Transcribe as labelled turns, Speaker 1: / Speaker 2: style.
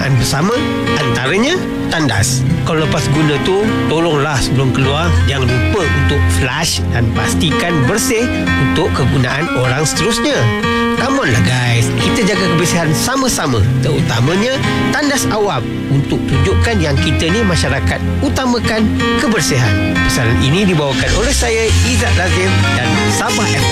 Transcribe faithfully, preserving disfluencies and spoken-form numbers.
Speaker 1: penggunaan bersama, antaranya tandas. Kalau lepas guna tu, tolonglah sebelum keluar jangan lupa untuk flush dan pastikan bersih untuk kegunaan orang seterusnya. Come on lah guys, kita jaga kebersihan sama-sama, terutamanya tandas awam, untuk tunjukkan yang kita ni masyarakat utamakan kebersihan. Pesanan ini dibawakan oleh saya, Izzat Razif dan Sabah F M.